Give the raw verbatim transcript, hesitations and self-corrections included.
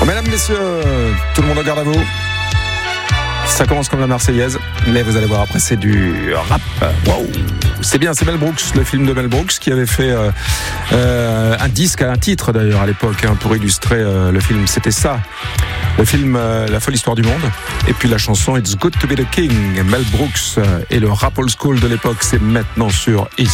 Mesdames, messieurs, tout le monde en garde à vous. Ça commence comme la Marseillaise, mais vous allez voir après c'est du rap. Waouh, c'est bien, c'est Mel Brooks, le film de Mel Brooks qui avait fait euh, euh, un disque, un titre d'ailleurs à l'époque hein, pour illustrer euh, le film. C'était ça, le film euh, La folle histoire du monde. Et puis la chanson It's Good to be the King. Mel Brooks euh, et le rap old school de l'époque, c'est maintenant sur East.